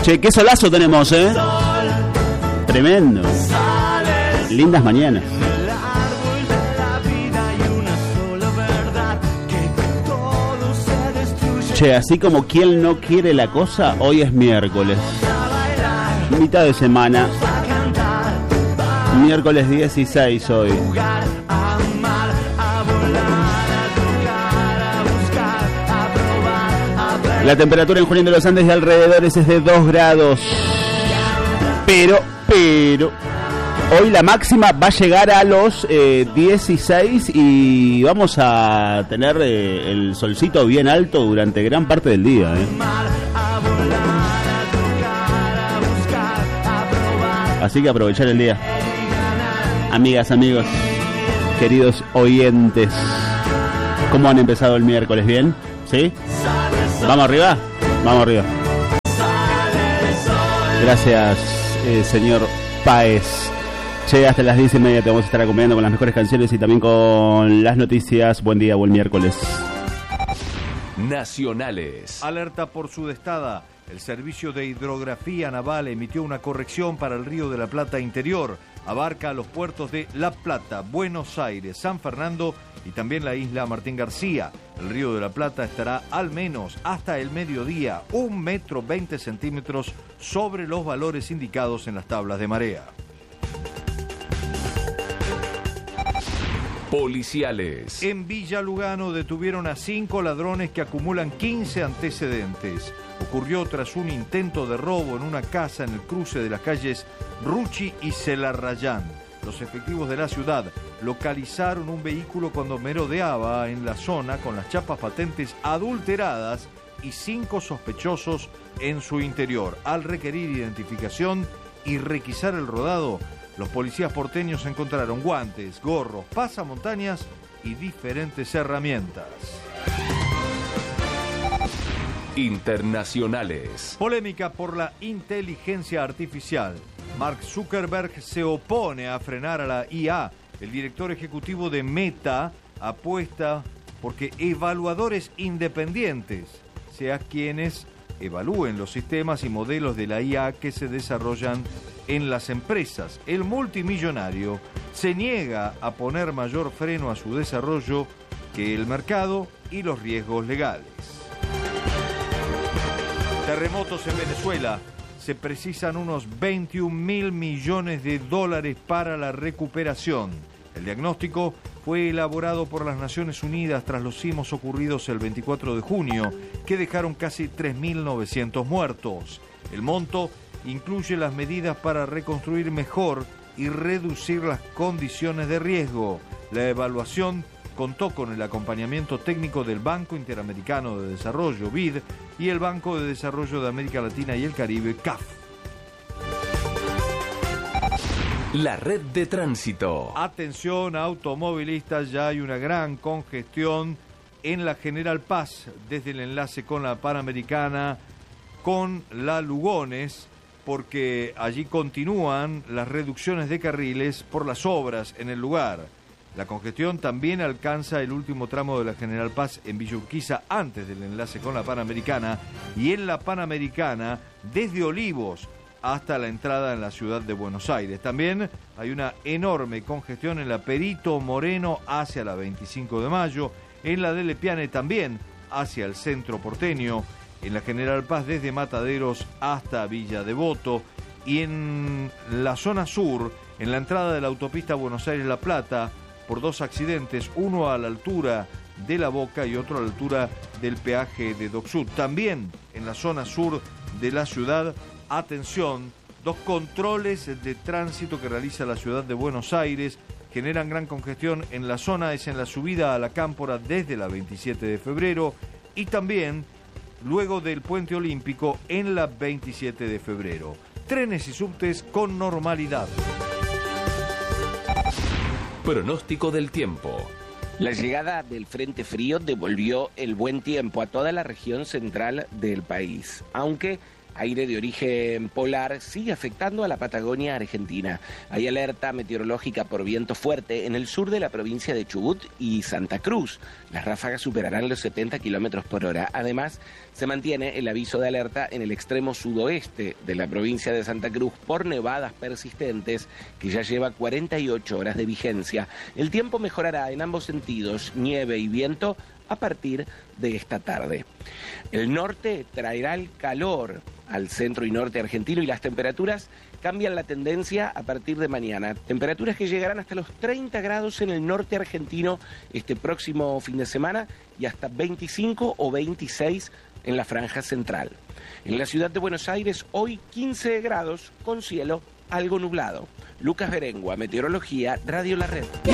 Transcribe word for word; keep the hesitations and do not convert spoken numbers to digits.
Che, qué solazo tenemos, ¿eh? Tremendo. Lindas mañanas. Che, así como quien no quiere la cosa, hoy es miércoles. Mitad de semana. Miércoles dieciséis hoy. La temperatura en Junín de los Andes y alrededores es de dos grados. Pero, pero... Hoy la máxima va a llegar a los eh, dieciséis y vamos a tener eh, el solcito bien alto durante gran parte del día. ¿eh? Así que aprovechar el día. Amigas, amigos, queridos oyentes, ¿cómo han empezado el miércoles? ¿Bien? ¿Sí? ¿Vamos arriba? Vamos arriba. Gracias, eh, señor Páez. Che, hasta las diez y media te vamos a estar acompañando con las mejores canciones y también con las noticias. Buen día, buen miércoles. Nacionales. Alerta por sudestada. El Servicio de Hidrografía Naval emitió una corrección para el Río de la Plata interior. Abarca los puertos de La Plata, Buenos Aires, San Fernando y también la isla Martín García. El Río de la Plata estará al menos hasta el mediodía un metro veinte centímetros sobre los valores indicados en las tablas de marea. Policiales. En Villa Lugano detuvieron a cinco ladrones que acumulan quince antecedentes. Ocurrió tras un intento de robo en una casa en el cruce de las calles Ruchi y Celarrayán. Los efectivos de la ciudad localizaron un vehículo cuando merodeaba en la zona con las chapas patentes adulteradas y cinco sospechosos en su interior. Al requerir identificación y requisar el rodado, los policías porteños encontraron guantes, gorros, pasamontañas y diferentes herramientas. Internacionales. Polémica por la inteligencia artificial. Mark Zuckerberg se opone a frenar a la I A. El director ejecutivo de Meta apuesta porque evaluadores independientes sean quienes evalúen los sistemas y modelos de la I A que se desarrollan en las empresas. El multimillonario se niega a poner mayor freno a su desarrollo que el mercado y los riesgos legales. Terremotos en Venezuela. Se precisan unos veintiún mil millones de dólares para la recuperación. El diagnóstico fue elaborado por las Naciones Unidas tras los sismos ocurridos el veinticuatro de junio, que dejaron casi tres mil novecientos muertos. El monto incluye las medidas para reconstruir mejor y reducir las condiciones de riesgo. La evaluación contó con el acompañamiento técnico del Banco Interamericano de Desarrollo, B I D, y el Banco de Desarrollo de América Latina y el Caribe, C A F. La red de tránsito. Atención, automovilistas, ya hay una gran congestión en la General Paz, desde el enlace con la Panamericana, con la Lugones, porque allí continúan las reducciones de carriles por las obras en el lugar. La congestión también alcanza el último tramo de la General Paz en Villa Urquiza antes del enlace con la Panamericana y en la Panamericana desde Olivos hasta la entrada en la ciudad de Buenos Aires. También hay una enorme congestión en la Perito Moreno hacia la veinticinco de mayo, en la de Lepiane también hacia el centro porteño, en la General Paz desde Mataderos hasta Villa Devoto y en la zona sur, en la entrada de la autopista Buenos Aires-La Plata, por dos accidentes, uno a la altura de La Boca y otro a la altura del peaje de Dock Sud. También en la zona sur de la ciudad, atención, dos controles de tránsito que realiza la ciudad de Buenos Aires generan gran congestión en la zona, es en la subida a la Cámpora desde la veintisiete de febrero y también luego del Puente Olímpico en la veintisiete de febrero. Trenes y subtes con normalidad. Pronóstico del tiempo. La llegada del Frente Frío devolvió el buen tiempo a toda la región central del país, aunque aire de origen polar sigue afectando a la Patagonia argentina. Hay alerta meteorológica por viento fuerte en el sur de la provincia de Chubut y Santa Cruz. Las ráfagas superarán los setenta kilómetros por hora. Además, se mantiene el aviso de alerta en el extremo sudoeste de la provincia de Santa Cruz por nevadas persistentes que ya lleva cuarenta y ocho horas de vigencia. El tiempo mejorará en ambos sentidos, nieve y viento, a partir de esta tarde. El norte traerá el calor al centro y norte argentino y las temperaturas cambian la tendencia a partir de mañana. Temperaturas que llegarán hasta los treinta grados en el norte argentino este próximo fin de semana y hasta veinticinco o veintiséis en la franja central. En la ciudad de Buenos Aires hoy quince grados con cielo algo nublado. Lucas Berengua, Meteorología, Radio La Red.